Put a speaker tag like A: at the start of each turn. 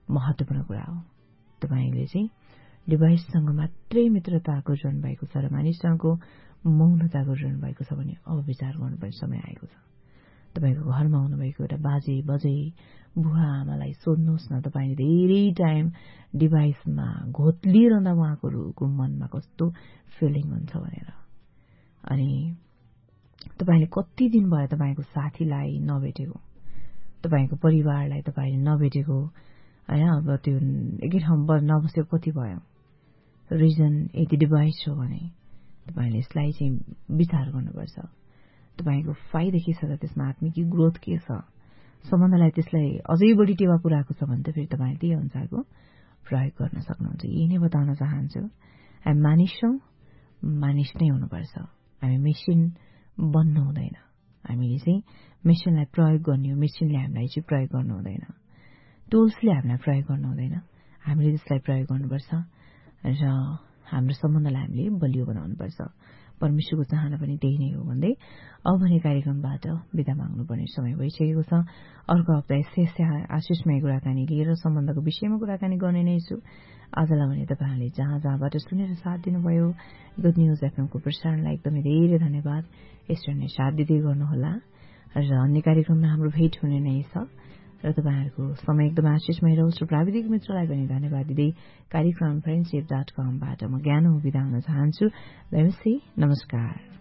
A: महत्त्वपूर्ण कुरा हो। तपाईले चाहिँ डिभाइससँग मात्रै मित्रताको जन भएको छ र मानिससँगको मौनताको जन भएको छ भने अब विचार गर्नुपर्ने समय आएको छ। तपाईको घरमा हुनुभएको एउटा बाजे बजे बुवा आमालाई सोध्नुहोस् न, तपाईले धेरै टाइम डिभाइसमा घोत्लिरहँदा उहाँको मनमा कस्तो फिलिङ हुन्छ भनेर। अनि तपाईले कति दिन भयो तपाईको साथीलाई नभेटेको, तपाईको परिवारलाई तपाईले नभेटेको हैन। अब त्यो एकै ठाउँमा नबसेको कति भयो। रिजन यदि डिभाइस हो भने तपाईले यसलाई चाहिँ विचार गर्नुपर्छ। तपाईको फाइदा के छ र त्यसमा आत्मिक ग्रोथ के छ, सम्बन्धलाई त्यसलाई अझै बढी टेवा पुर्याएको छ भने त फेरि तपाईले त्यही अनुसारको प्रयोग गर्न सक्नुहुन्छ। यही नै बताउन चाहन्छु। हामी मानिस छौं, मानिस नै हुनुपर्छ। हामी मेसिन बन्नु हुँदैन। हामीले चाहिँ मेसिनलाई प्रयोग गर्ने हो, मेसिनले हामीलाई चाहिँ प्रयोग गर्नु हुँदैन। टुल्सले हामीलाई प्रयोग गर्नु हुँदैन, हामीले त्यसलाई प्रयोग गर्नुपर्छ र हाम्रो सम्बन्धलाई हामीले बलियो बनाउनुपर्छ। परमेश्वरको चाहना पनि त्यही नै हो भन्दै अब भने कार्यक्रमबाट बिदा माग्नुपर्ने समय भइसकेको छ। अर्को हप्ता यस्तै आशिषमय कुराकानी लिएर सम्बन्धको विषयमा कुराकानी गर्ने नै छु। आजलाई भने तपाईहरुले जहाँ जहाँबाट सुनेर साथ दिनुभयो, गुड न्यूज एफएमको प्रसारणलाई एकदमै धेरै धन्यवाद। यसरी नै साथ दिँदै गर्नुहोला र अन्य कार्यक्रममा हाम्रो भेट हुने नै छ र तपाईहरुको समय एकदम आशिषमय रहोस्। प्राविधिक मित्रलाई पनि धन्यवाद दिँदै कार्यक्रम friendship.com बाट म ज्ञान बिदा हुन चाहन्छु। नमस्कार।